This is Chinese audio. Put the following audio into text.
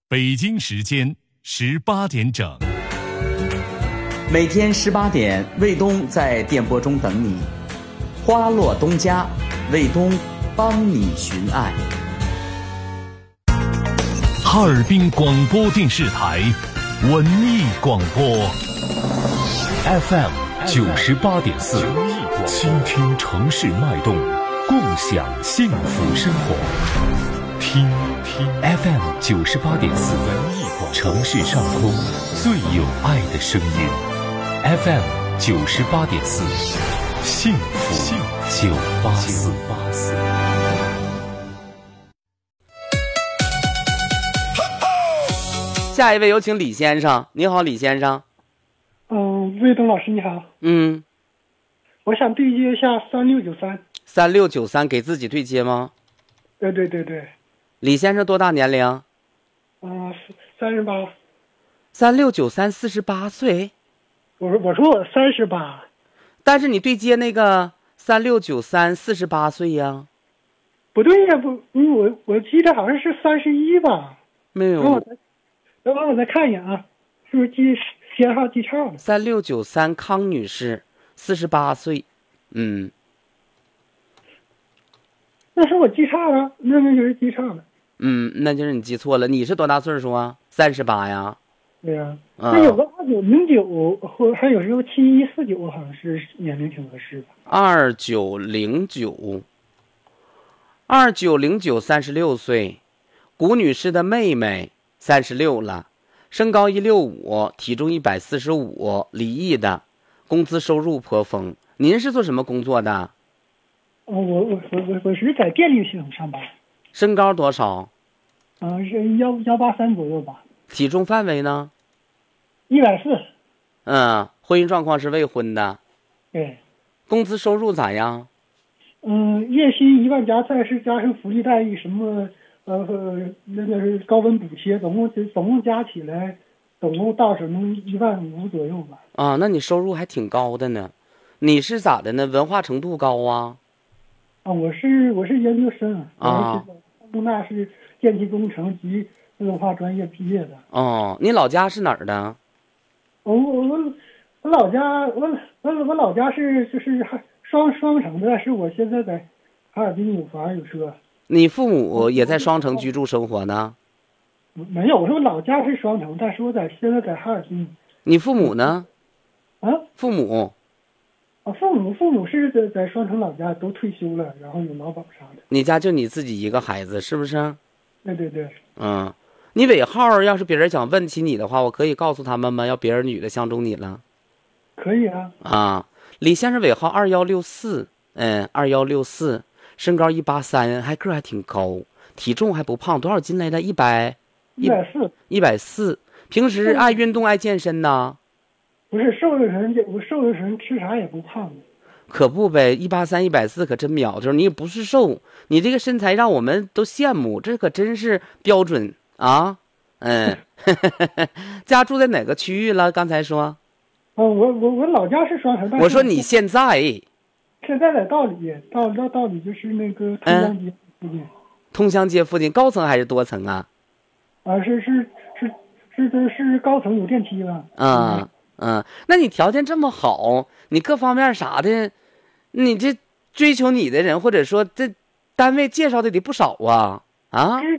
北京时间18点整， 每天18点，卫东在电波中等你。花落东家，卫东帮你寻爱。 哈尔滨广播电视台文艺广播 FM 98.4，倾听城市脉动，共享幸福生活。听 FM 98.4，城市上空最有爱的声音。FM 98.4，幸福984。 下一位有请李先生。你好，李先生。 魏东老师你好。我想对接一下3693。 3693给自己对接吗？ 对。 李先生多大年龄 ？38。 3693 48岁。 我说我38。 但是你对接那个3693 48岁呀？ 不对呀，不，因为我记得好像是31吧。 没有。 我再看一眼啊，是不是编号记错了 ？3693康女士，48岁。 那是我记差了，那就是记差了。 那就是你记错了。你是多大岁数啊？38呀。 对呀。那有个2909，或还有时候7149，好像是年龄挺合适的。 2909 36岁，谷女士的妹妹，36了，身高165，体重145，离异的，工资收入颇丰。您是做什么工作的？ 我是在电力系统上班。 身高多少？ 是183左右吧。 体重范围呢 ？140。 婚姻状况是未婚的。 对。工资收入咋样？ 月薪1万加菜是加上福利待遇什么那个是高温补贴，总共加起来，总共到手能15000左右吧。 那你收入还挺高的呢。你是咋的呢？文化程度高啊？ 我是研究生啊。东大是电气工程及自动化专业毕业的。 你老家是哪儿的？ 我老家我老家是就是双城的，是我现在在哈尔滨有房有车。 你父母也在双城居住生活呢？ 没有，我说我老家是双城，但是我现在在哈尔滨。 你父母呢？父母是在双城老家，都退休了，然后有劳保啥的。 你家就你自己一个孩子是不是？ 对。 你尾号要是别人想问起你的话，我可以告诉他们吗？要别人女的相中你了？ 可以啊。 李先生尾号2164，2164，身高183，还个还挺高，体重还不胖，多少斤来着？140。平时爱运动爱健身呢？ 不是，瘦的人吃啥也不胖。 可不呗，183 140可真苗条。你也不是瘦，你这个身材让我们都羡慕，这可真是标准啊。家住在哪个区域了？刚才说。 我老家是双城。 我说你现在在道理，道理就是那个通江街附近。 通江街附近，高层还是多层啊？ 是高层，有电梯了。 那你条件这么好，你各方面啥的，你这追求你的人或者说这单位介绍的得不少啊。